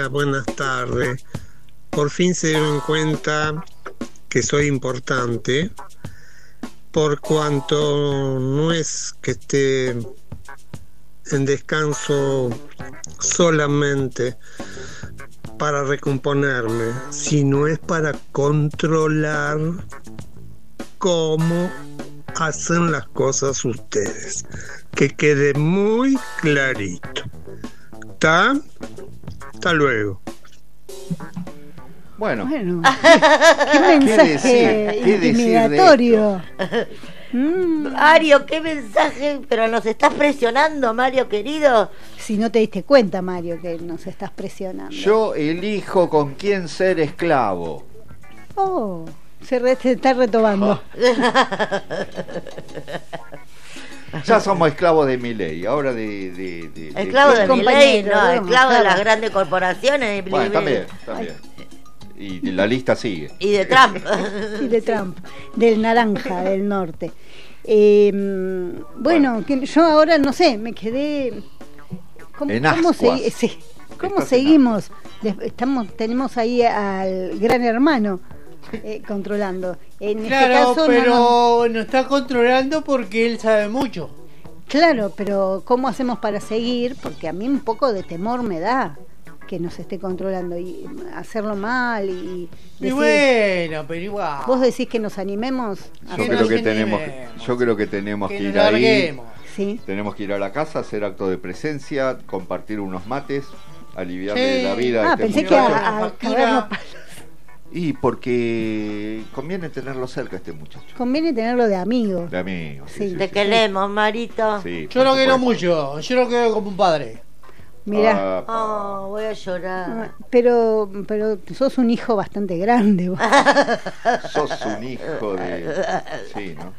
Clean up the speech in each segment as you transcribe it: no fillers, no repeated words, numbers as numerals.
Buenas tardes. Por fin se dieron cuenta que soy importante, por cuanto no es que esté en descanso solamente para recomponerme, sino es para controlar cómo hacen las cosas ustedes. Que quede muy clarito. ¿Está? Hasta luego. Bueno. Qué mensaje intimidatorio. Mario, qué mensaje, pero nos estás presionando, Mario querido. Si no te diste cuenta, Mario, que nos estás presionando. Yo elijo con quién ser esclavo. Oh, se está retomando. Ya somos esclavos de Milei, ahora esclavos de Milei, no, esclavos de las grandes corporaciones. Bueno, también. Y la lista sigue. Y de Trump. Y de Trump, del naranja del norte. Bueno, que yo ahora no sé, me quedé. ¿Cómo seguimos? Tenemos ahí al gran hermano controlando. En claro, este caso, pero no está controlando porque él sabe mucho. Claro, pero ¿cómo hacemos para seguir? Porque a mí un poco de temor me da que nos esté controlando y hacerlo mal y decir, bueno, pero igual. ¿Vos decís que nos animemos? Yo creo que tenemos que ir ahí. ¿Sí? Tenemos que ir a la casa, hacer acto de presencia, compartir unos mates, aliviarle la vida. Pensé que a cagarnos palos. Y porque conviene tenerlo cerca este muchacho. Conviene tenerlo de amigo. De amigo. Sí, te queremos, Marito. Sí, yo lo quiero mucho, yo lo quiero como un padre. Mirá. Voy a llorar. Pero sos un hijo bastante grande vos. Sos un hijo de... Sí, ¿no?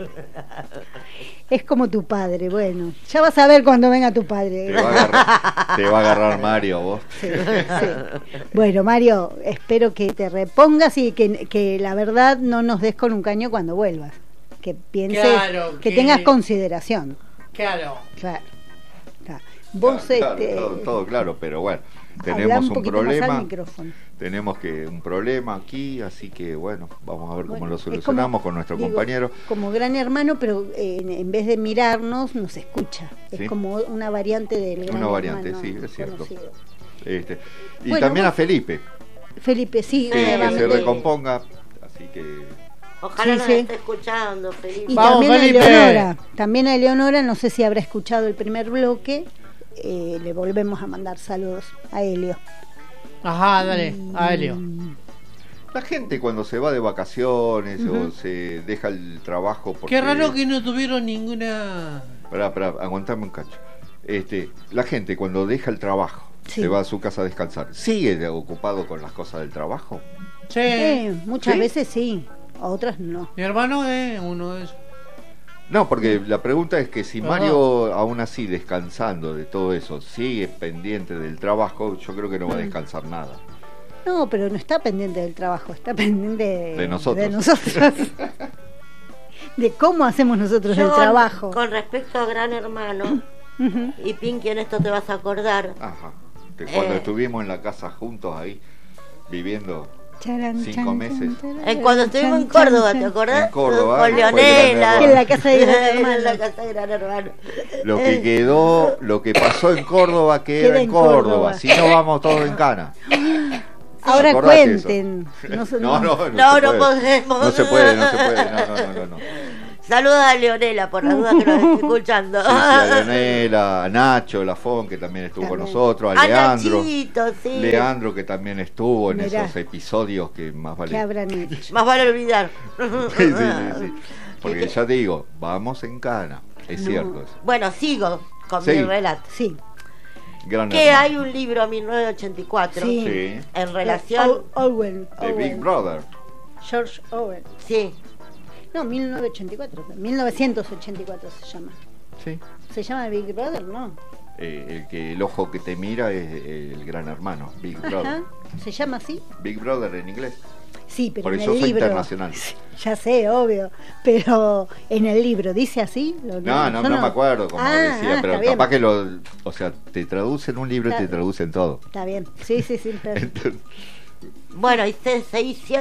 Es como tu padre, bueno. Ya vas a ver cuando venga tu padre. Te va a agarrar Mario, vos. Sí. Bueno, Mario, espero que te repongas y que la verdad no nos des con un caño cuando vuelvas. Que pienses, que tengas consideración. Claro. Vos todo claro, pero bueno, tenemos un problema. Tenemos un problema aquí, así que bueno, vamos a ver cómo lo solucionamos con nuestro compañero. Como gran hermano, pero en vez de mirarnos, nos escucha. ¿Sí? Es como una variante del gran hermano. Una variante, sí, es cierto. Y bueno, también a Felipe. Felipe, sí. Que se recomponga, así que... Ojalá nos esté escuchando, Felipe. Y también a Eleonora. También a Eleonora, no sé si habrá escuchado el primer bloque. Le volvemos a mandar saludos a Helio. Ajá, dale, a Helio. La gente cuando se va de vacaciones o se deja el trabajo porque... Qué raro que no tuvieron ninguna... Pará, aguantame un cacho. La gente cuando deja el trabajo, se va a su casa a descansar, ¿sigue ocupado con las cosas del trabajo? Sí. Muchas veces sí, otras no. Mi hermano es uno de esos. No, porque la pregunta es que si Mario, aún así descansando de todo eso, sigue pendiente del trabajo, yo creo que no va a descansar nada. No, pero no está pendiente del trabajo, está pendiente de nosotros. De cómo hacemos nosotros el trabajo. Con respecto a Gran Hermano, y Pinky, en esto te vas a acordar. Ajá, que cuando estuvimos en la casa juntos ahí, viviendo... 5 meses. Cuando estuvimos en Córdoba, ¿te acordás? En Córdoba, con Leonela, en la casa de Gran Hermano. Lo que quedó, lo que pasó en Córdoba queda en Córdoba. Si no, vamos todos en cana. Ahora cuenten. No podemos. No se puede. No. Saluda a Leonela, por las dudas que nos esté escuchando. Sí, a Leonela, a Nacho Lafón, que también estuvo con nosotros, a Leandro. Nachito, sí. Leandro, que también estuvo en esos episodios que más vale. ¿Qué habrán hecho? Más vale olvidar. Sí. Porque ya te digo, vamos en cana. Es cierto eso. Bueno, sigo con mi relato. Sí. Hay un libro, 1984, en relación... Orwell. Big Brother. George Orwell. Sí. No, 1984 se llama. Sí. ¿Se llama Big Brother? No. el ojo que te mira es el gran hermano, Big Brother. ¿Se llama así? Big Brother en inglés. Sí, pero por en eso el soy libro, internacional. Ya sé, obvio, pero en el libro dice así. No me acuerdo como decía, pero capaz bien. que o sea, te traducen un libro y te traducen todo. Está bien, sí. Entonces, bueno, y se hizo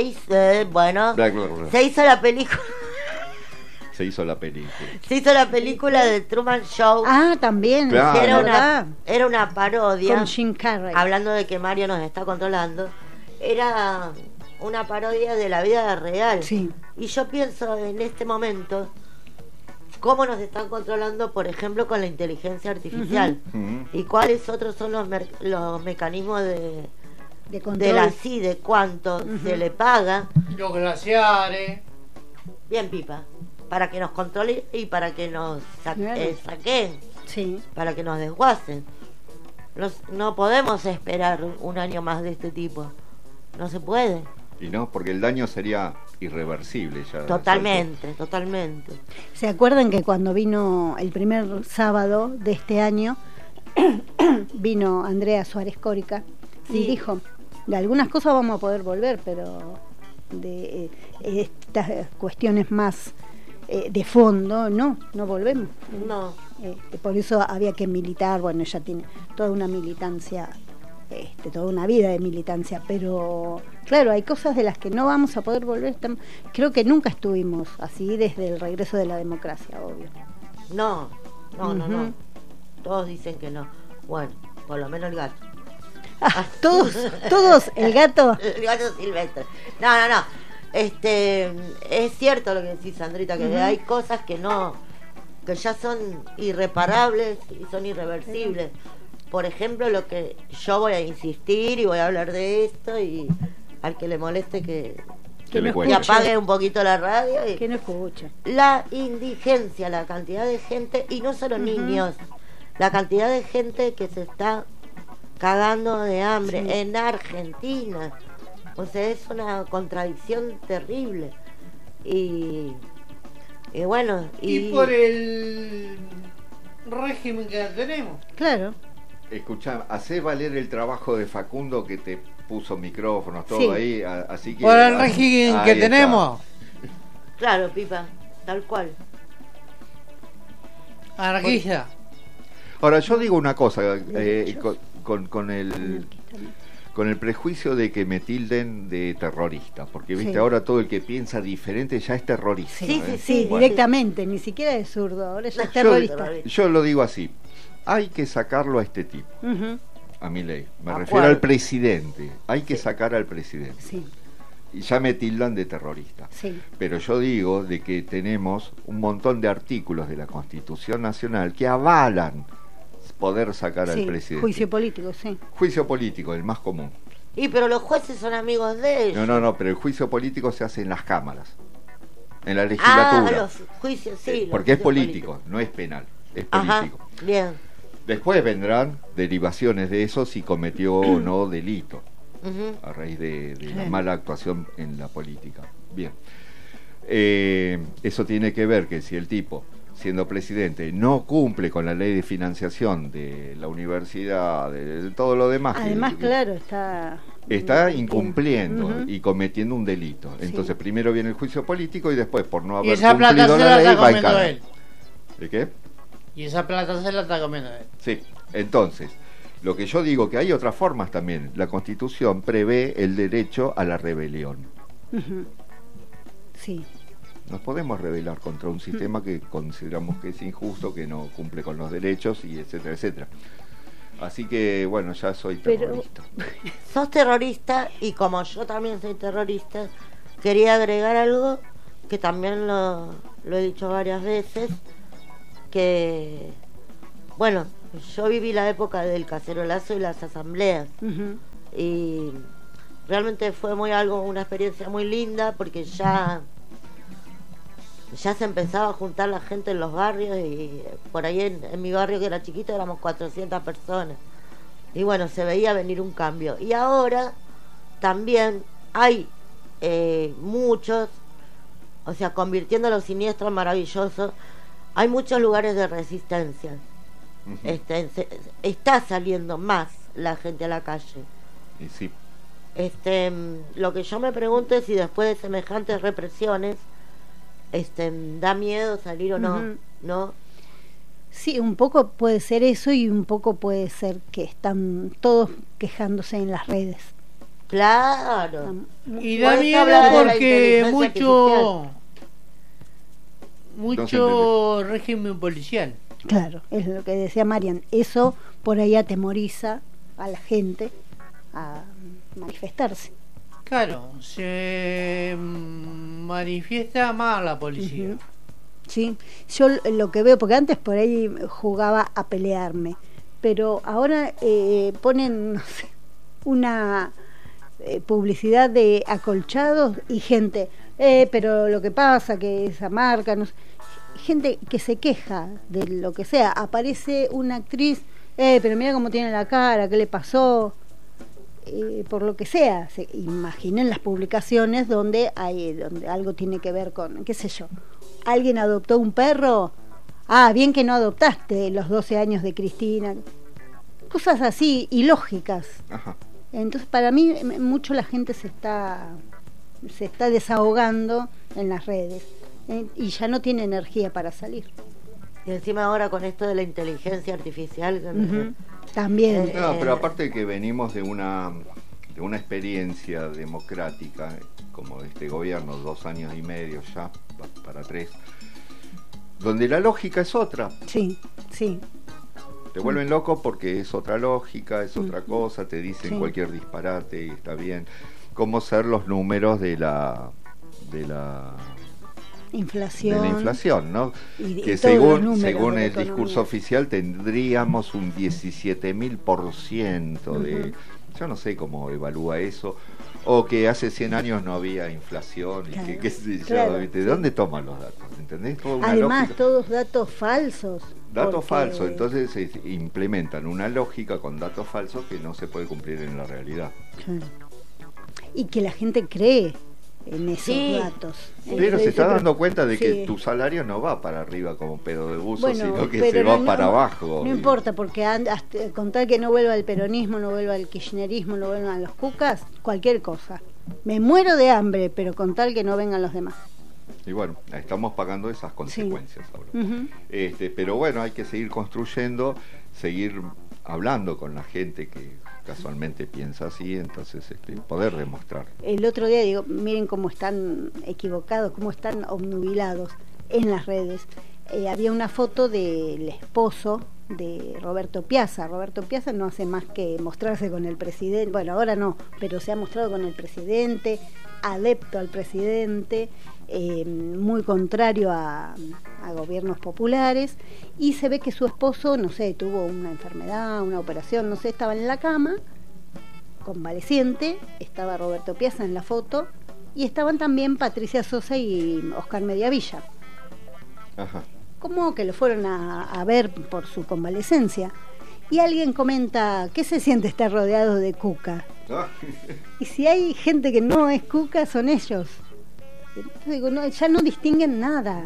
la película. Se hizo la película. Se hizo la película de Truman Show. También. Claro. Era una parodia. Con Jim Carrey. Hablando de que Mario nos está controlando. Era una parodia de la vida real. Sí. Y yo pienso en este momento cómo nos están controlando, por ejemplo, con la inteligencia artificial. Y cuáles otros son los mecanismos de control. De cuánto se le paga. Los glaciares. Bien, Pipa. Para que nos controle y para que nos saquen. Sí. Para que nos desguacen. No podemos esperar un año más de este tipo. No se puede. Y no, porque el daño sería irreversible ya. Totalmente. ¿Se acuerdan que cuando vino el primer sábado de este año, vino Andrea Suárez Córica y dijo, de algunas cosas vamos a poder volver, pero de estas cuestiones más de fondo, no volvemos. No. Por eso había que militar, bueno, ella tiene toda una militancia, toda una vida de militancia, pero claro, hay cosas de las que no vamos a poder volver. Creo que nunca estuvimos así desde el regreso de la democracia, obvio. No. Todos dicen que no. Bueno, por lo menos el gato. Todos, el gato. El gato silvestre. No. Es cierto lo que decís, Sandrita, que hay cosas que ya son irreparables y son irreversibles. Por ejemplo, lo que yo voy a insistir y voy a hablar de esto, y al que le moleste que apague un poquito la radio. Que no escuche. La indigencia, la cantidad de gente, y no solo niños, la cantidad de gente que se está cagando de hambre en Argentina. O sea, es una contradicción terrible. Y bueno. Y por el régimen que tenemos. Claro. Escuchá, hacé valer el trabajo de Facundo, que te puso micrófonos, todo ahí, así que... Por el régimen que tenemos. Claro, Pipa, tal cual. Anarquista. Ahora, yo digo una cosa, con el prejuicio de que me tilden de terrorista, porque viste, ahora todo el que piensa diferente ya es terrorista. Sí, bueno, directamente, ni siquiera es zurdo, ahora ya es terrorista. Yo lo digo así, hay que sacarlo a este tipo, a Milei, me refiero al presidente, hay que sacar al presidente. Y ya me tildan de terrorista. Pero yo digo de que tenemos un montón de artículos de la Constitución Nacional que avalan poder sacar al presidente. Juicio político, Juicio político, el más común. Pero los jueces son amigos de ellos. No, pero el juicio político se hace en las cámaras, en la legislatura. Los juicios, porque es político, no es penal, es político. Bien. Después vendrán derivaciones de eso si cometió o no delito, a raíz de la mala actuación en la política. Bien. Eso tiene que ver que si el tipo, siendo presidente, no cumple con la ley de financiación de la universidad, de todo lo demás. Además, claro, está incumpliendo y cometiendo un delito. Entonces, primero viene el juicio político y después, por no haber cumplido la ley, va en cana. ¿De qué? Y esa plata se la está comiendo él. Sí, entonces, lo que yo digo que hay otras formas también. La Constitución prevé el derecho a la rebelión. Sí. Nos podemos rebelar contra un sistema que consideramos que es injusto, que no cumple con los derechos, y etcétera, etcétera. Así que, bueno, ya soy terrorista. Sos terrorista, y como yo también soy terrorista, quería agregar algo que también lo he dicho varias veces, que, bueno, yo viví la época del cacerolazo y las asambleas, y realmente fue una experiencia muy linda, porque ya se empezaba a juntar la gente en los barrios, y por ahí en mi barrio, que era chiquito, éramos 400 personas, y bueno, se veía venir un cambio. Y ahora también hay muchos, o sea, convirtiendo lo siniestro en maravilloso, hay muchos lugares de resistencia, está saliendo más la gente a la calle. Y sí. Lo que yo me pregunto es si después de semejantes represiones da miedo salir o no, ¿no? Sí, un poco puede ser eso y un poco puede ser que están todos quejándose en las redes. Claro. Y da miedo porque mucho régimen policial. Claro, es lo que decía Marian. Eso por ahí atemoriza a la gente a manifestarse. Claro, se manifiesta más la policía. Sí, yo lo que veo, porque antes por ahí jugaba a pelearme, pero ahora ponen, no sé, una publicidad de acolchados y gente, pero lo que pasa que esa marca, no sé, gente que se queja de lo que sea. Aparece una actriz, pero mira cómo tiene la cara, qué le pasó, por lo que sea. Imaginen las publicaciones donde algo tiene que ver con, qué sé yo, alguien adoptó un perro, bien que no adoptaste los 12 años de Cristina, cosas así ilógicas. Ajá. Entonces para mí mucho la gente se está desahogando en las redes, y ya no tiene energía para salir. Y encima ahora con esto de la inteligencia artificial también. No, pero aparte de que venimos de una experiencia democrática como este gobierno, 2 años y medio ya para 3, donde la lógica es otra. Sí. Te vuelven loco porque es otra lógica, es otra cosa, te dicen cualquier disparate y está bien. Cómo ser los números de la inflación, ¿no? Que según el discurso oficial tendríamos un 17.000% de... Yo no sé cómo evalúa eso. O que hace 100 años no había inflación. Claro, y qué sé yo, ¿de dónde toman los datos? ¿Entendés? Además, lógica. Todos datos falsos. Datos falsos, entonces se implementan una lógica con datos falsos que no se puede cumplir en la realidad. Claro. Y que la gente cree en esos datos. Pero se está dando cuenta de que tu salario no va para arriba como pedo de buzo, sino que se va para abajo. No importa, porque con tal que no vuelva el peronismo, no vuelva el kirchnerismo, no vuelvan los cucas, cualquier cosa. Me muero de hambre, pero con tal que no vengan los demás. Y bueno, estamos pagando esas consecuencias ahora. Pero bueno, hay que seguir construyendo, seguir hablando con la gente que casualmente piensa así, entonces poder demostrar. El otro día digo, miren cómo están equivocados, cómo están obnubilados en las redes. Había una foto del esposo de Roberto Piazza. Roberto Piazza no hace más que mostrarse con el presidente, bueno, ahora no, pero se ha mostrado con el presidente, adepto al presidente, muy contrario a gobiernos populares, y se ve que su esposo, no sé, tuvo una enfermedad, una operación, no sé, estaba en la cama, convaleciente, estaba Roberto Piazza en la foto, y estaban también Patricia Sosa y Oscar Mediavilla. Ajá. Como que lo fueron a ver por su convalecencia. Y alguien comenta, ¿qué se siente estar rodeado de cuca? Y si hay gente que no es cuca, son ellos. Entonces digo, ya no distinguen nada.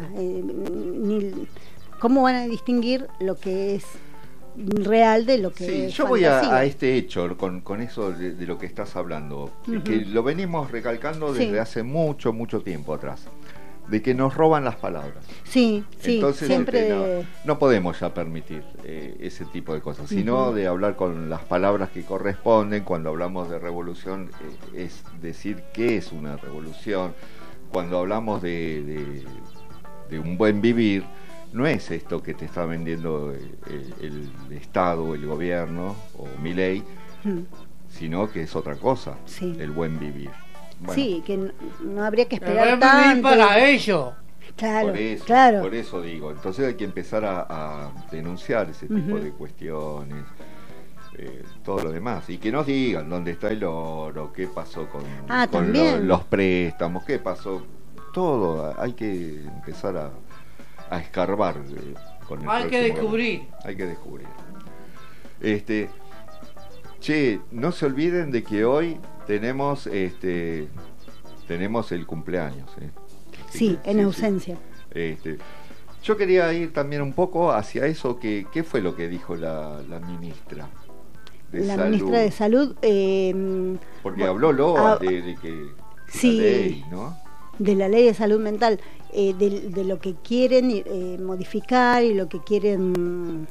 ¿Cómo van a distinguir lo que es real de lo que es yo fantasía? voy a este hecho, con eso de lo que estás hablando, que lo venimos recalcando desde hace mucho tiempo atrás, de que nos roban las palabras. Sí, entonces, siempre... no podemos ya permitir ese tipo de cosas, sino de hablar con las palabras que corresponden. Cuando hablamos de revolución, es decir qué es una revolución. Cuando hablamos de un buen vivir, no es esto que te está vendiendo el Estado, el gobierno o Milei, sino que es otra cosa, el buen vivir. Bueno, sí, que no habría que esperar tanto para ello. Claro. Por eso digo, entonces hay que empezar a denunciar ese tipo de cuestiones, todo lo demás, y que nos digan dónde está el oro, qué pasó con los préstamos, qué pasó, todo. Hay que empezar a escarbar con el hay que descubrir. Hay que descubrir. No se olviden de que hoy tenemos el cumpleaños. Sí, en ausencia. Yo quería ir también un poco hacia eso, ¿qué fue lo que dijo la ministra de la Salud? Ministra de Salud... Porque habló de que sí, la ley, ¿no? De la ley de salud mental, de lo que quieren modificar y lo que quieren,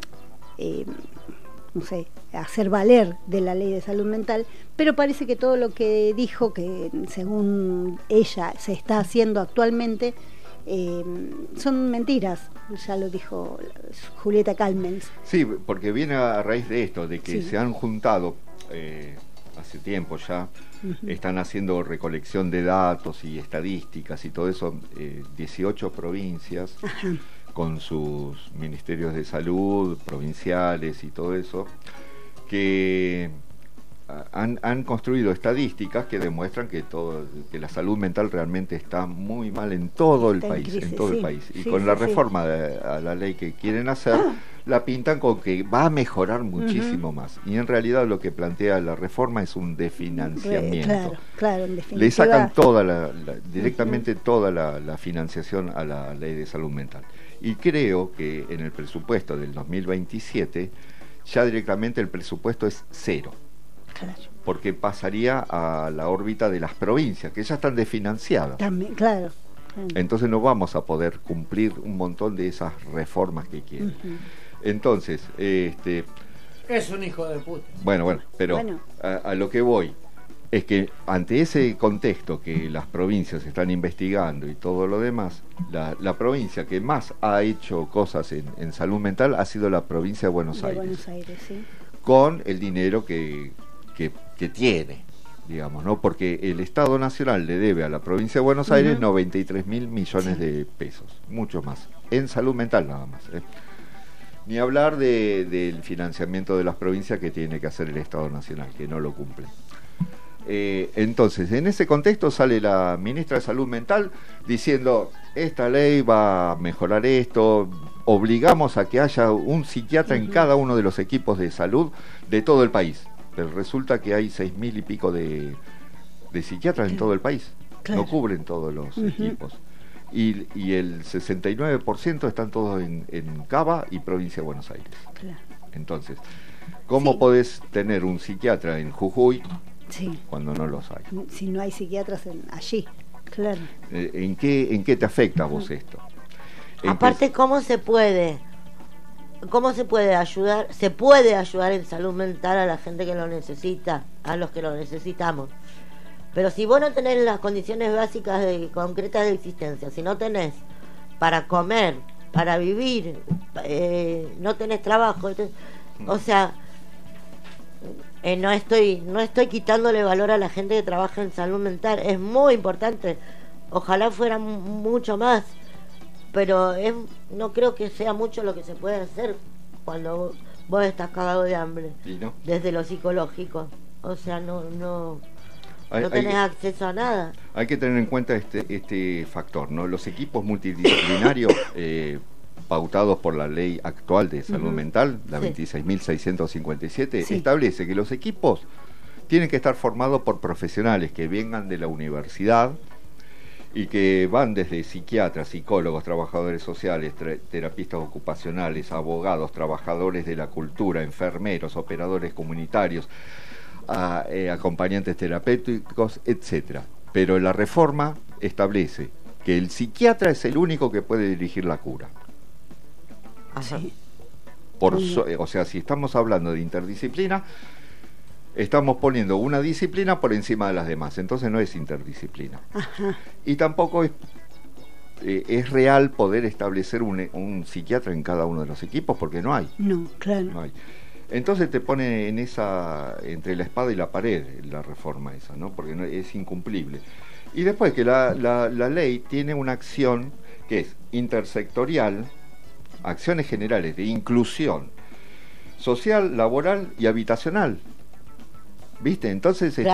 no sé, hacer valer de la ley de salud mental, pero parece que todo lo que dijo, que según ella se está haciendo actualmente, son mentiras, ya lo dijo Julieta Calmens. Sí, porque viene a raíz de esto, de que sí, se han juntado hace tiempo ya, están haciendo recolección de datos y estadísticas y todo eso, 18 provincias, ajá, con sus ministerios de salud provinciales y todo eso, que han construido estadísticas que demuestran que la salud mental realmente está muy mal en todo el país, crisis, en todo el país. Y con la reforma a la ley que quieren hacer, la pintan con que va a mejorar muchísimo más. Y en realidad lo que plantea la reforma es un desfinanciamiento. Claro, en definitiva. Le sacan directamente toda la financiación a la ley de salud mental. Y creo que en el presupuesto del 2027 ya directamente el presupuesto es 0. Claro. Porque pasaría a la órbita de las provincias, que ya están desfinanciadas. También, claro. Entonces no vamos a poder cumplir un montón de esas reformas que quieren. Entonces, es un hijo de puta. Bueno, pero a lo que voy es que ante ese contexto que las provincias están investigando y todo lo demás, la provincia que más ha hecho cosas en salud mental ha sido la provincia de Buenos Aires. Buenos Aires, sí. Con el dinero que tiene, digamos, ¿no? Porque el Estado Nacional le debe a la provincia de Buenos Aires 93.000 millones de pesos, mucho más, en salud mental nada más, ¿eh? Ni hablar del financiamiento de las provincias que tiene que hacer el Estado Nacional, que no lo cumple. Entonces, en ese contexto sale la ministra de Salud Mental diciendo, esta ley va a mejorar esto, obligamos a que haya un psiquiatra en cada uno de los equipos de salud de todo el país. Pero resulta que hay 6.000 y pico de psiquiatras en todo el país. No cubren todos los equipos. Y el 69% están todos en Cava y provincia de Buenos Aires. Entonces, ¿cómo podés tener un psiquiatra en Jujuy cuando no los hay? Si no hay psiquiatras allí, claro. ¿En qué te afecta a vos esto? Aparte, ¿cómo se puede ayudar? Se puede ayudar en salud mental a la gente que lo necesita, a los que lo necesitamos. Pero si vos no tenés las condiciones básicas concretas de existencia, si no tenés para comer, para vivir, no tenés trabajo, o sea, no estoy quitándole valor a la gente que trabaja en salud mental, es muy importante, ojalá fuera mucho más, pero no creo que sea mucho lo que se puede hacer cuando vos estás cagado de hambre, no, desde lo psicológico, o sea, no tenés acceso a nada. Hay que tener en cuenta este factor, ¿no? Los equipos multidisciplinarios pautados por la ley actual de salud mental, la 26.657, establece que los equipos tienen que estar formados por profesionales que vengan de la universidad y que van desde psiquiatras, psicólogos, trabajadores sociales, terapistas ocupacionales, abogados, trabajadores de la cultura, enfermeros, operadores comunitarios, acompañantes terapéuticos, etcétera. Pero la reforma establece que el psiquiatra es el único que puede dirigir la cura. Sí. O sea, si estamos hablando de interdisciplina, estamos poniendo una disciplina por encima de las demás, entonces no es interdisciplina. Y tampoco es real poder establecer un psiquiatra en cada uno de los equipos, porque no hay. No, claro. No hay. Entonces te pone entre la espada y la pared la reforma esa, ¿no? Porque es incumplible. Y después que la ley tiene una acción que es intersectorial, acciones generales de inclusión social, laboral y habitacional. ¿Viste? Entonces